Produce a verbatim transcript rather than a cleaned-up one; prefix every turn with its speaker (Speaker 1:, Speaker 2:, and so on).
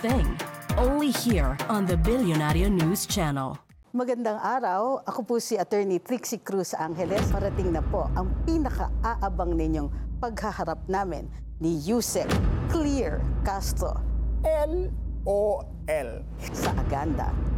Speaker 1: thing. Only here on the Billionaire News Channel.
Speaker 2: Magandang araw. Ako po si Attorney Trixie Cruz Angeles. Parating na po ang pinaka-aabang ninyong paghaharap namin ni Yusek Clear Castro
Speaker 3: L O L
Speaker 2: sa Aganda.